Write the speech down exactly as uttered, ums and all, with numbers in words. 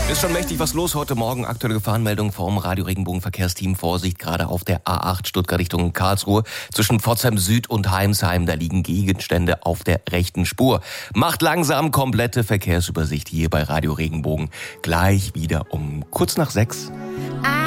Ist schon mächtig was los heute Morgen. Aktuelle Gefahrenmeldung vom Radio Regenbogen Verkehrsteam. Vorsicht, gerade auf der A acht Stuttgart Richtung Karlsruhe. Zwischen Pforzheim Süd und Heimsheim, da liegen Gegenstände auf der rechten Spur. Macht langsam, komplette Verkehrsübersicht hier bei Radio Regenbogen. Gleich wieder um kurz nach sechs.